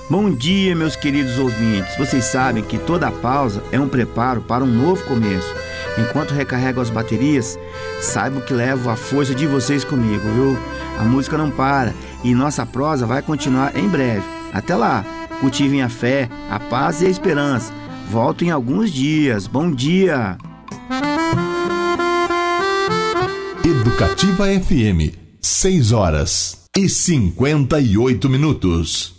Bom dia, meus queridos ouvintes. Vocês sabem que toda pausa é um preparo para um novo começo. Enquanto recarrego as baterias, saibam que levo a força de vocês comigo, viu? A música não para e nossa prosa vai continuar em breve. Até lá, cultivem a fé, a paz e a esperança. Volto em alguns dias. Bom dia! Educativa FM, 6 horas e 58 minutos.